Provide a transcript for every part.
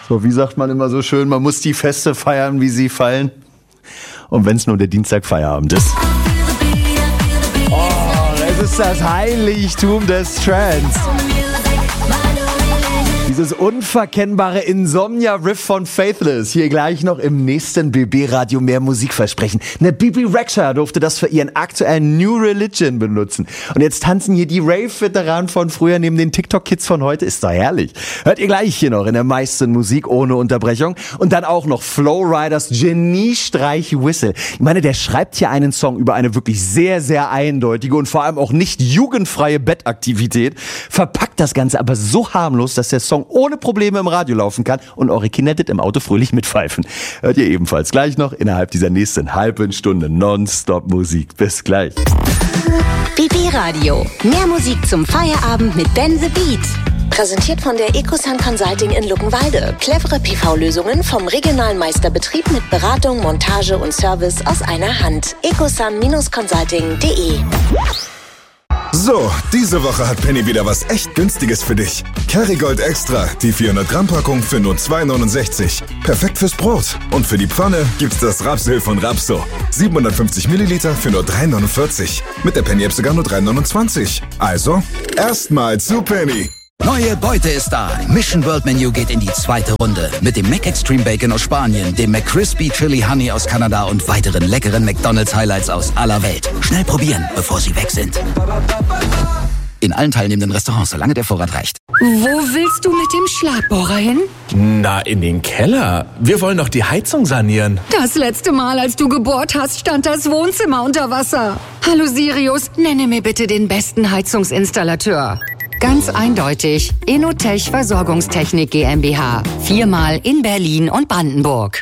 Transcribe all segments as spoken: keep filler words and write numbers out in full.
So, wie sagt man immer so schön, man muss die Feste feiern, wie sie fallen. Und wenn es nur der Dienstag Feierabend ist. Oh, das ist das Heiligtum des Trance. Dieses unverkennbare Insomnia-Riff von Faithless. Hier gleich noch im nächsten B B-Radio mehr Musik versprechen. Eine Bibi Rexha durfte das für ihren aktuellen New Religion benutzen. Und jetzt tanzen hier die Rave-Veteranen von früher neben den TikTok-Kids von heute. Ist doch herrlich. Hört ihr gleich hier noch in der meisten Musik ohne Unterbrechung. Und dann auch noch Flowriders Geniestreich Whistle. Ich meine, der schreibt hier einen Song über eine wirklich sehr, sehr eindeutige und vor allem auch nicht jugendfreie Bettaktivität. Verpackt das Ganze aber so harmlos, dass der Song ohne Probleme im Radio laufen kann und eure Kinder das im Auto fröhlich mitpfeifen. Hört ihr ebenfalls gleich noch innerhalb dieser nächsten halben Stunde Nonstop Musik. Bis gleich. B B-Radio. Mehr Musik zum Feierabend mit Ben the Beat. Präsentiert von der Ecosun Consulting in Luckenwalde. Clevere P V-Lösungen vom regionalen Meisterbetrieb mit Beratung, Montage und Service aus einer Hand. ecosun Consulting punkt de. So, diese Woche hat Penny wieder was echt Günstiges für dich. Kerrygold Extra, die vierhundert Gramm Packung für nur zwei neunundsechzig. Perfekt fürs Brot. Und für die Pfanne gibt's das Rapsöl von Rapso. siebenhundertfünfzig Milliliter für nur drei neunundvierzig. Mit der Penny-App sogar nur drei neunundzwanzig. Also, erstmal zu Penny. Neue Beute ist da. Mission World Menu geht in die zweite Runde. Mit dem Mac Extreme Bacon aus Spanien, dem McCrispy Chili Honey aus Kanada und weiteren leckeren McDonald's Highlights aus aller Welt. Schnell probieren, bevor sie weg sind. In allen teilnehmenden Restaurants, solange der Vorrat reicht. Wo willst du mit dem Schlagbohrer hin? Na, in den Keller. Wir wollen doch die Heizung sanieren. Das letzte Mal, als du gebohrt hast, stand das Wohnzimmer unter Wasser. Hallo Sirius, nenne mir bitte den besten Heizungsinstallateur. Ganz eindeutig, Inotech Versorgungstechnik GmbH. Viermal in Berlin und Brandenburg.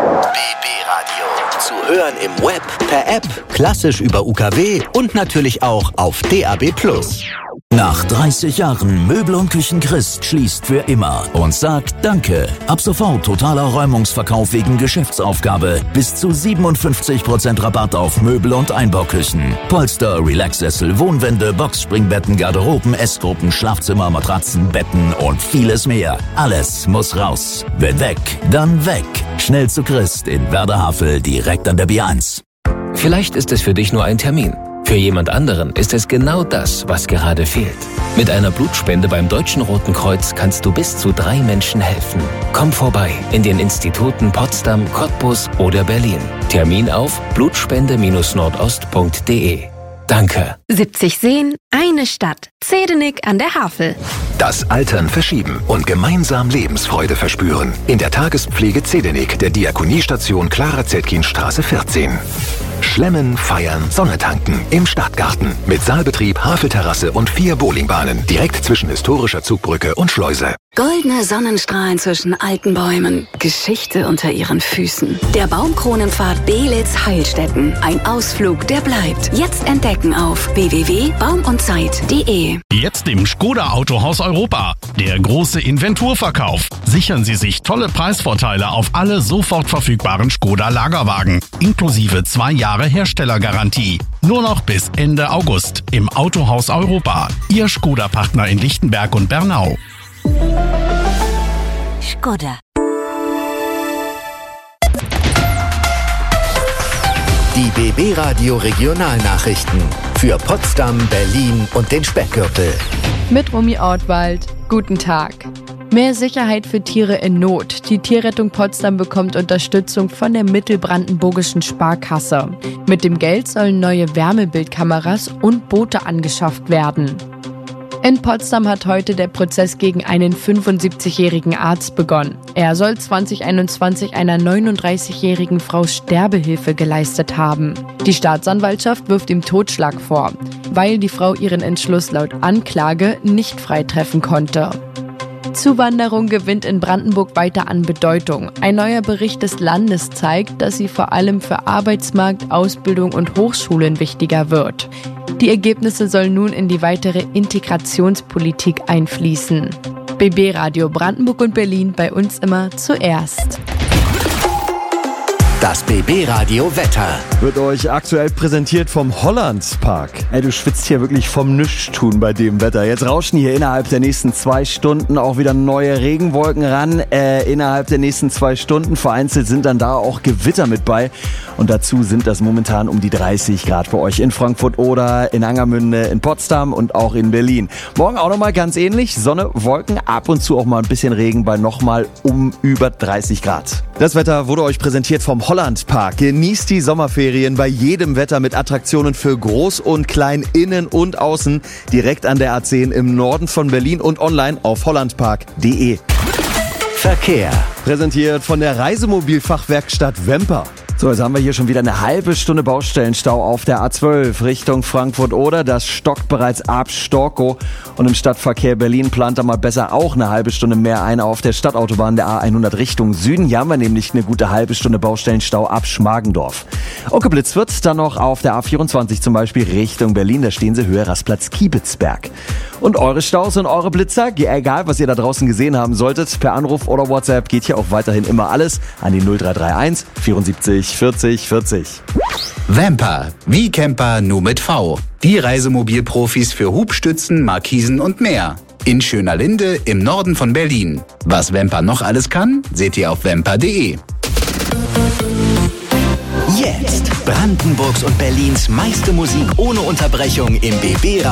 B B-Radio. Zu hören im Web, per App, klassisch über U K W und natürlich auch auf D A B plus. Nach dreißig Jahren Möbel und Küchen Christ schließt für immer und sagt Danke. Ab sofort totaler Räumungsverkauf wegen Geschäftsaufgabe. Bis zu siebenundfünfzig Prozent Rabatt auf Möbel und Einbauküchen. Polster, Relaxsessel, Wohnwände, Boxspringbetten, Garderoben, Essgruppen, Schlafzimmer, Matratzen, Betten und vieles mehr. Alles muss raus. Wenn weg, dann weg. Schnell zu Christ in Werder-Havel, direkt an der B eins. Vielleicht ist es für dich nur ein Termin. Für jemand anderen ist es genau das, was gerade fehlt. Mit einer Blutspende beim Deutschen Roten Kreuz kannst du bis zu drei Menschen helfen. Komm vorbei in den Instituten Potsdam, Cottbus oder Berlin. Termin auf blutspende nordost punkt de. Danke. siebzig Seen, eine Stadt. Zedenik an der Havel. Das Altern verschieben und gemeinsam Lebensfreude verspüren. In der Tagespflege Zedenik der Diakoniestation Clara-Zetkin-Straße vierzehn. Schlemmen, feiern, Sonne tanken im Stadtgarten. Mit Saalbetrieb, Havelterrasse und vier Bowlingbahnen. Direkt zwischen historischer Zugbrücke und Schleuse. Goldene Sonnenstrahlen zwischen alten Bäumen. Geschichte unter ihren Füßen. Der Baumkronenpfad Belitz-Heilstätten. Ein Ausflug, der bleibt. Jetzt entdecken auf w w w punkt baum und zeit punkt de. Jetzt im Skoda Autohaus Europa. Der große Inventurverkauf. Sichern Sie sich tolle Preisvorteile auf alle sofort verfügbaren Skoda Lagerwagen. Inklusive zwei Jahre Herstellergarantie. Nur noch bis Ende August im Autohaus Europa. Ihr Skoda-Partner in Lichtenberg und Bernau. Skoda. Die B B-Radio Regionalnachrichten für Potsdam, Berlin und den Speckgürtel. Mit Romy Ortwald. Guten Tag. Mehr Sicherheit für Tiere in Not. Die Tierrettung Potsdam bekommt Unterstützung von der Mittelbrandenburgischen Sparkasse. Mit dem Geld sollen neue Wärmebildkameras und Boote angeschafft werden. In Potsdam hat heute der Prozess gegen einen fünfundsiebzigjährigen Arzt begonnen. Er soll zwanzig einundzwanzig einer neununddreißigjährigen Frau Sterbehilfe geleistet haben. Die Staatsanwaltschaft wirft ihm Totschlag vor, weil die Frau ihren Entschluss laut Anklage nicht freitreffen konnte. Zuwanderung gewinnt in Brandenburg weiter an Bedeutung. Ein neuer Bericht des Landes zeigt, dass sie vor allem für Arbeitsmarkt, Ausbildung und Hochschulen wichtiger wird. Die Ergebnisse sollen nun in die weitere Integrationspolitik einfließen. B B-Radio Brandenburg und Berlin, bei uns immer zuerst. Das B B-Radio Wetter. Wird euch aktuell präsentiert vom Hollandspark. Ey, du schwitzt hier wirklich vom Nichtstun bei dem Wetter. Jetzt rauschen hier innerhalb der nächsten zwei Stunden auch wieder neue Regenwolken ran. Äh, innerhalb der nächsten zwei Stunden vereinzelt sind dann da auch Gewitter mit bei. Und dazu sind das momentan um die dreißig Grad bei euch in Frankfurt oder in Angermünde, in Potsdam und auch in Berlin. Morgen auch nochmal ganz ähnlich. Sonne, Wolken, ab und zu auch mal ein bisschen Regen bei nochmal um über dreißig Grad. Das Wetter wurde euch präsentiert vom Hollandpark. Genießt die Sommerferien bei jedem Wetter mit Attraktionen für Groß und Klein, innen und außen. Direkt an der A zehn im Norden von Berlin und online auf hollandpark punkt de. Verkehr. Präsentiert von der Reisemobilfachwerkstatt Wemper. So, jetzt haben wir hier schon wieder eine halbe Stunde Baustellenstau auf der A zwölf Richtung Frankfurt-Oder. Das stockt bereits ab Storkow. Und im Stadtverkehr Berlin plant da mal besser auch eine halbe Stunde mehr ein auf der Stadtautobahn der A hundert Richtung Süden. Hier haben wir nämlich eine gute halbe Stunde Baustellenstau ab Schmargendorf. Und geblitzt wird dann noch auf der A vierundzwanzig zum Beispiel Richtung Berlin. Da stehen sie Höhe Rastplatz Kiebitzberg. Und eure Staus und eure Blitzer, egal was ihr da draußen gesehen haben solltet, per Anruf oder WhatsApp geht hier auch weiterhin immer alles an die null drei drei eins vierundsiebzig vierzig vierzig. Vamper, wie Camper nur mit V. Die Reisemobilprofis für Hubstützen, Markisen und mehr. In Schönerlinde im Norden von Berlin. Was Vamper noch alles kann, seht ihr auf vamper punkt de. Jetzt Brandenburgs und Berlins meiste Musik ohne Unterbrechung im B B